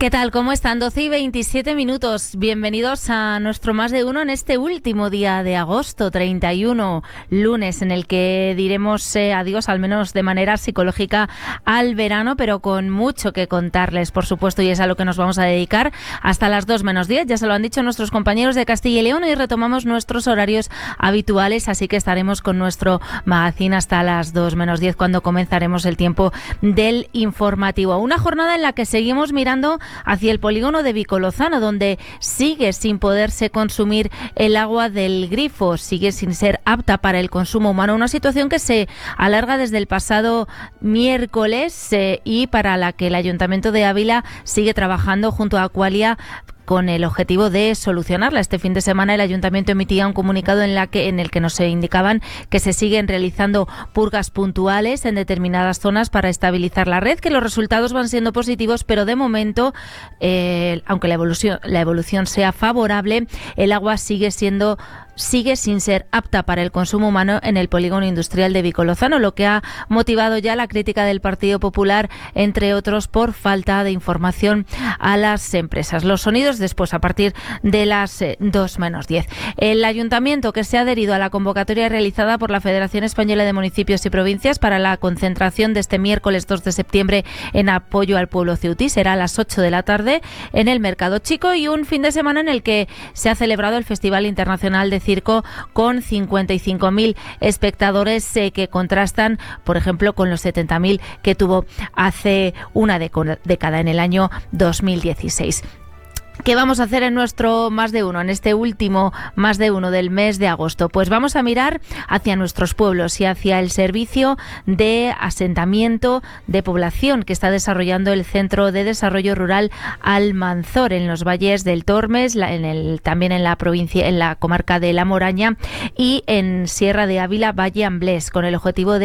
¿Qué tal? ¿Cómo están? 12:27. Bienvenidos a nuestro Más de Uno en este último día de agosto, 31, lunes, en el que diremos adiós, al menos de manera psicológica, al verano, pero con mucho que contarles, por supuesto, y es a lo que nos vamos a dedicar hasta las 2:10. Ya se lo han dicho nuestros compañeros de Castilla y León y retomamos nuestros horarios habituales, así que estaremos con nuestro magazine hasta las 2:10, cuando comenzaremos el tiempo del informativo. Una jornada en la que seguimos mirando hacia el polígono de Vicolozano, donde sigue sin poderse consumir el agua del grifo, sigue sin ser apta para el consumo humano, una situación que se alarga desde el pasado miércoles y para la que el Ayuntamiento de Ávila sigue trabajando junto a Aqualia con el objetivo de solucionarla. Este fin de semana el Ayuntamiento emitía un comunicado en el que nos indicaban que se siguen realizando purgas puntuales en determinadas zonas para estabilizar la red, que los resultados van siendo positivos, pero de momento, aunque la evolución sea favorable, el agua sigue sin ser apta para el consumo humano en el polígono industrial de Vicolozano, lo que ha motivado ya la crítica del Partido Popular, entre otros, por falta de información a las empresas. Los sonidos después, a partir de las 2:10. El Ayuntamiento, que se ha adherido a la convocatoria realizada por la Federación Española de Municipios y Provincias para la concentración de este miércoles 2 de septiembre en apoyo al pueblo ceutí, será a las 8 de la tarde en el Mercado Chico, y un fin de semana en el que se ha celebrado el Festival Internacional de Circo con 55.000 espectadores que contrastan, por ejemplo, con los 70.000 que tuvo hace una década, en el año 2016. ¿Qué vamos a hacer en nuestro Más de Uno, en este último Más de Uno del mes de agosto? Pues vamos a mirar hacia nuestros pueblos y hacia el servicio de asentamiento de población que está desarrollando el Centro de Desarrollo Rural Almanzor en los valles del Tormes, también en la provincia, en la comarca de La Moraña, y en Sierra de Ávila, Valle Amblés, con el objetivo de